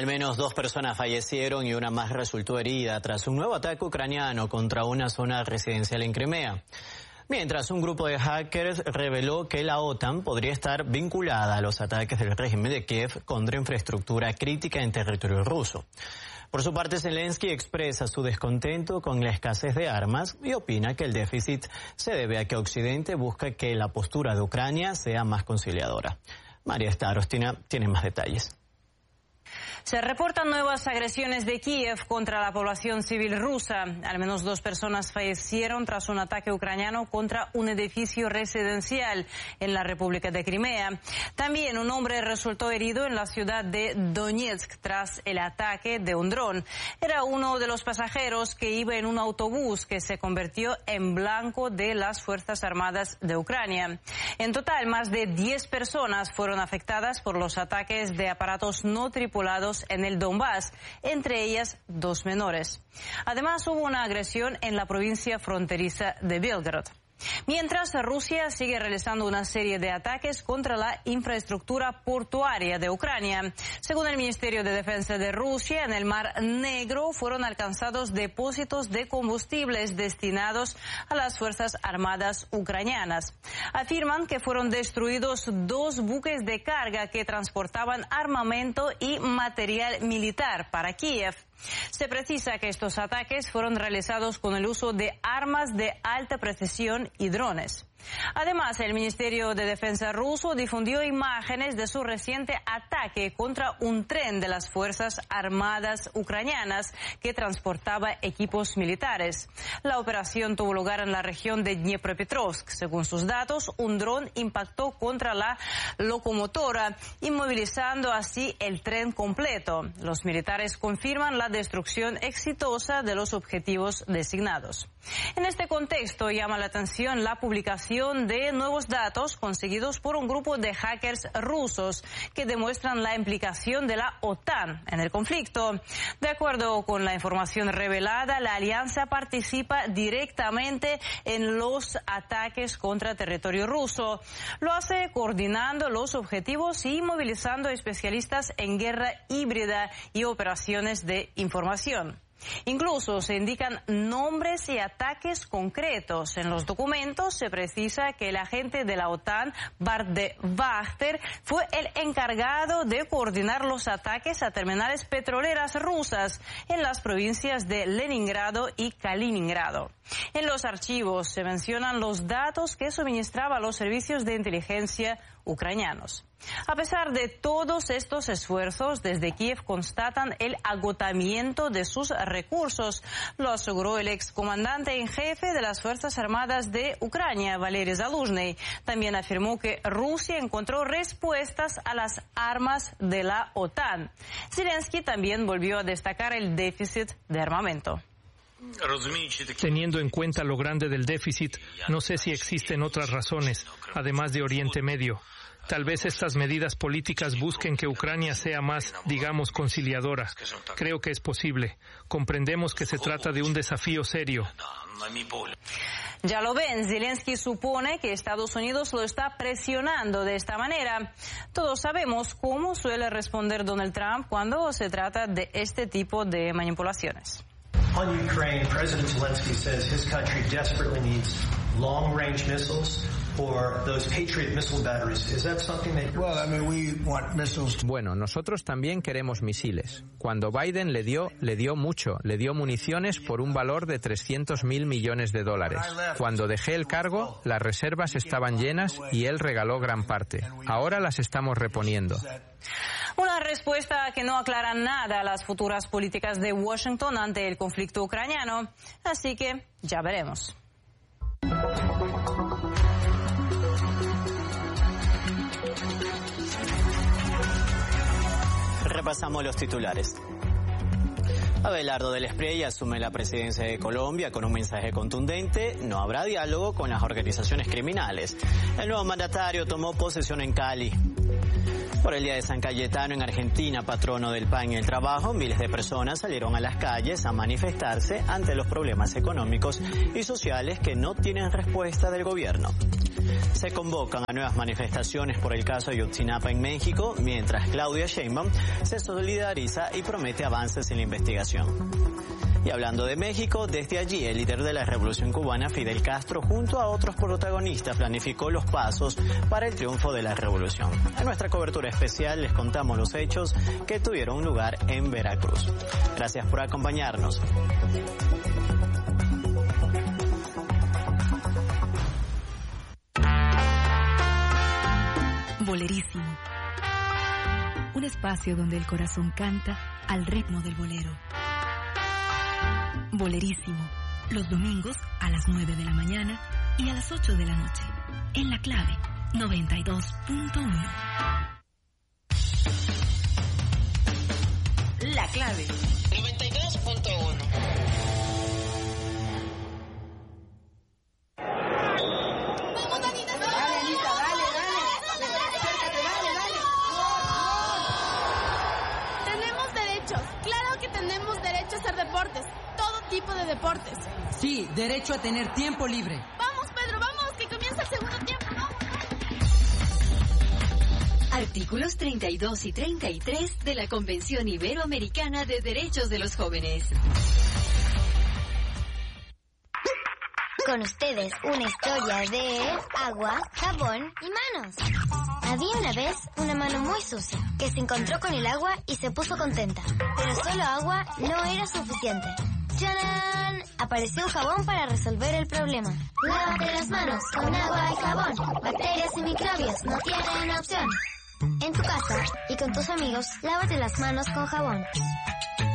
Al menos 2 personas fallecieron y una más resultó herida tras un nuevo ataque ucraniano contra una zona residencial en Crimea. Mientras, un grupo de hackers reveló que la OTAN podría estar vinculada a los ataques del régimen de Kiev contra infraestructura crítica en territorio ruso. Por su parte, Zelensky expresa su descontento con la escasez de armas y opina que el déficit se debe a que Occidente busca que la postura de Ucrania sea más conciliadora. María Starostina tiene más detalles. Se reportan nuevas agresiones de Kiev contra la población civil rusa. Al menos 2 personas fallecieron tras un ataque ucraniano contra un edificio residencial en la República de Crimea. También un hombre resultó herido en la ciudad de Donetsk tras el ataque de un dron. Era uno de los pasajeros que iba en un autobús que se convirtió en blanco de las Fuerzas Armadas de Ucrania. En total, más de 10 personas fueron afectadas por los ataques de aparatos no tripulados en el Donbass, entre ellas 2 menores. Además, hubo una agresión en la provincia fronteriza de Belgorod. Mientras, Rusia sigue realizando una serie de ataques contra la infraestructura portuaria de Ucrania. Según el Ministerio de Defensa de Rusia, en el Mar Negro fueron alcanzados depósitos de combustibles destinados a las Fuerzas Armadas ucranianas. Afirman que fueron destruidos 2 buques de carga que transportaban armamento y material militar para Kiev. Se precisa que estos ataques fueron realizados con el uso de armas de alta precisión y drones. Además, el Ministerio de Defensa ruso difundió imágenes de su reciente ataque contra un tren de las Fuerzas Armadas ucranianas que transportaba equipos militares. La operación tuvo lugar en la región de Dnepropetrovsk. Según sus datos, un dron impactó contra la locomotora, inmovilizando así el tren completo. Los militares confirman la destrucción exitosa de los objetivos designados. En este contexto, llama la atención la publicación de nuevos datos conseguidos por un grupo de hackers rusos que demuestran la implicación de la OTAN en el conflicto. De acuerdo con la información revelada, la alianza participa directamente en los ataques contra territorio ruso. Lo hace coordinando los objetivos y movilizando especialistas en guerra híbrida y operaciones de información. Incluso se indican nombres y ataques concretos. En los documentos se precisa que el agente de la OTAN, Bart de Wachter, fue el encargado de coordinar los ataques a terminales petroleras rusas en las provincias de Leningrado y Kaliningrado. En los archivos se mencionan los datos que suministraba los servicios de inteligencia ucranianos. A pesar de todos estos esfuerzos, desde Kiev constatan el agotamiento de sus recursos. Lo aseguró el excomandante en jefe de las Fuerzas Armadas de Ucrania, Valery Zaluzhny. También afirmó que Rusia encontró respuestas a las armas de la OTAN. Zelensky también volvió a destacar el déficit de armamento. Teniendo en cuenta lo grande del déficit, no sé si existen otras razones, además de Oriente Medio. Tal vez estas medidas políticas busquen que Ucrania sea más, digamos, conciliadora. Creo que es posible. Comprendemos que se trata de un desafío serio. Ya lo ven, Zelensky supone que Estados Unidos lo está presionando de esta manera. Todos sabemos cómo suele responder Donald Trump cuando se trata de este tipo de manipulaciones. On Ukraine, President Zelensky says his country desperately needs long-range missiles or those Patriot missile batteries. Is that something that Well, I mean, we want missiles. Bueno, nosotros también queremos misiles. Cuando Biden le dio mucho, le dio municiones por un valor de $300.000 millones. Cuando dejé el cargo, las reservas estaban llenas y él regaló gran parte. Ahora las estamos reponiendo. Una respuesta que no aclara nada a las futuras políticas de Washington ante el conflicto ucraniano. Así que ya veremos. Repasamos los titulares. Abelardo del Espriella asume la presidencia de Colombia con un mensaje contundente: no habrá diálogo con las organizaciones criminales. El nuevo mandatario tomó posesión en Cali. Por el Día de San Cayetano en Argentina, patrono del pan y el trabajo, miles de personas salieron a las calles a manifestarse ante los problemas económicos y sociales que no tienen respuesta del gobierno. Se convocan a nuevas manifestaciones por el caso Ayotzinapa en México, mientras Claudia Sheinbaum se solidariza y promete avances en la investigación. Y hablando de México, desde allí el líder de la Revolución Cubana, Fidel Castro, junto a otros protagonistas, planificó los pasos para el triunfo de la revolución. En nuestra cobertura especial les contamos los hechos que tuvieron lugar en Veracruz. Gracias por acompañarnos. Bolerísimo. Un espacio donde el corazón canta al ritmo del bolero. Bolerísimo, los domingos a las 9 de la mañana y a las 8 de la noche, en La Clave 92.1. La Clave 92.1. ¡Vamos, Danita! ¡Dale, Anita! ¡Dale! ¡Acércate! ¡Dale! Tenemos derechos. Claro que tenemos derecho a hacer deportes. Todo tipo de deportes. Sí, derecho a tener tiempo libre. Vamos, Pedro, vamos, que comienza el segundo tiempo, ¿no? Artículos 32 y 33 de la Convención Iberoamericana de Derechos de los Jóvenes. Con ustedes, una historia de agua, jabón y manos. Había una vez una mano muy sucia que se encontró con el agua y se puso contenta. Pero solo agua no era suficiente. ¡Tarán! Apareció un jabón para resolver el problema. Lávate las manos con agua y jabón. Bacterias y microbios no tienen opción. En tu casa y con tus amigos, lávate las manos con jabón.